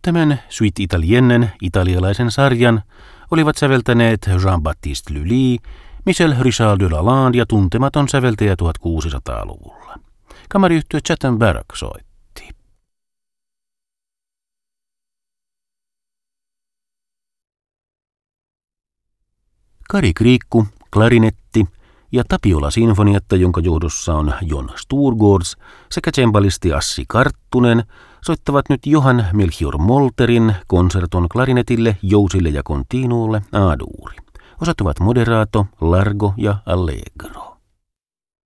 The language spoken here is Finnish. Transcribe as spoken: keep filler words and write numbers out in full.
Tämän Suite Italiennen italialaisen sarjan olivat säveltäneet Jean-Baptiste Lully, Michel Richard de Lalande ja tuntematon säveltäjä tuhatkuusisataaluvulla. Kamariyhtye Chatham Barrack soitti. Kari Kriikku, klarinetti ja Tapiola-sinfoniatta, jonka johdossa on Jon Sturgårds, sekä cembalisti Assi Karttunen soittavat nyt Johann Melchior Molterin konserton klarinetille, jousille ja continuulle A-duuri. Osat ovat moderato, largo ja allegro.